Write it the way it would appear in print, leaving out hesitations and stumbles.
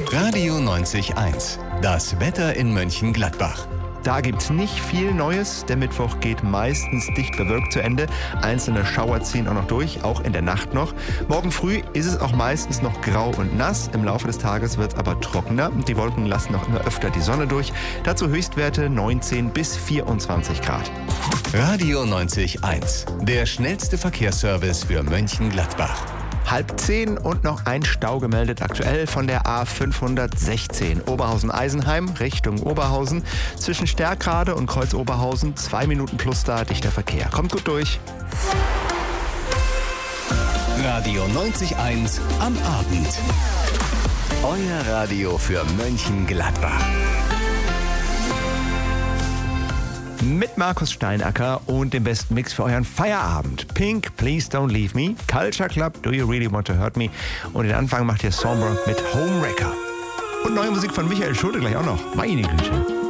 Radio 90.1. Das Wetter in Mönchengladbach. Da gibt's nicht viel Neues. Der Mittwoch geht meistens dicht bewölkt zu Ende. Einzelne Schauer ziehen auch noch durch, auch in der Nacht noch. Morgen früh ist es auch meistens noch grau und nass. Im Laufe des Tages wird es aber trockener. Die Wolken lassen auch immer öfter die Sonne durch. Dazu Höchstwerte 19 bis 24 Grad. Radio 90.1. Der schnellste Verkehrsservice für Mönchengladbach. 9:30 und noch ein Stau gemeldet aktuell von der A516 Oberhausen-Eisenheim Richtung Oberhausen. Zwischen Stärkrade und Kreuz Oberhausen 2 Minuten plus da dichter Verkehr. Kommt gut durch. Radio 90.1 am Abend. Euer Radio für Mönchengladbach. Mit Markus Steinacker und dem besten Mix für euren Feierabend. Pink, Please Don't Leave Me, Culture Club, Do You Really Want to Hurt Me und den Anfang macht ihr Sombra mit Homewrecker. Und neue Musik von Michael Schulte gleich auch noch. Meine Güte.